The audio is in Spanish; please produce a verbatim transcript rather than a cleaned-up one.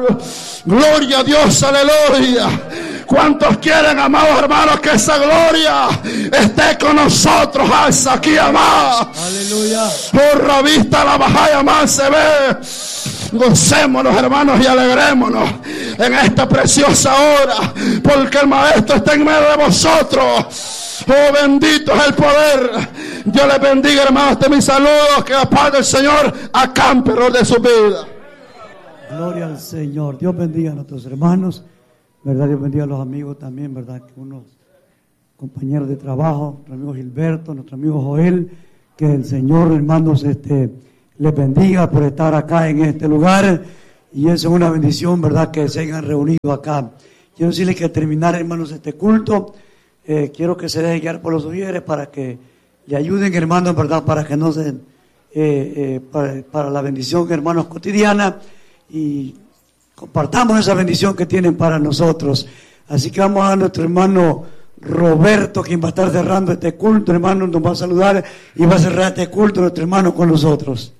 Gloria a Dios, aleluya. ¿Cuántos quieren, amados hermanos, que esa gloria esté con nosotros? Hasta aquí, amados. Aleluya. Por la vista la bajaya más se ve. Gocémonos, hermanos, y alegrémonos en esta preciosa hora, porque el Maestro está en medio de vosotros. Oh, bendito es el poder. Dios les bendiga, hermanos. Este es mi saludo. Que la paz del Señor acampe alrededor de su vida. Gloria al Señor. Dios bendiga a nuestros hermanos, verdad. Dios bendiga a los amigos también, verdad, que unos compañeros de trabajo, nuestro amigo Gilberto, nuestro amigo Joel. Que el Señor, hermanos, este les bendiga por estar acá en este lugar, y es una bendición, verdad, que se hayan reunido acá. Quiero decirles que al terminar, hermanos, este culto, eh, quiero que se dejen guiar por los sugieres para que le ayuden, hermanos, verdad, para que no se, eh, eh, para, para la bendición, hermanos, cotidiana, y compartamos esa bendición que tienen para nosotros. Así que vamos a nuestro hermano Roberto, quien va a estar cerrando este culto, hermano, nos va a saludar y va a cerrar este culto nuestro hermano con nosotros.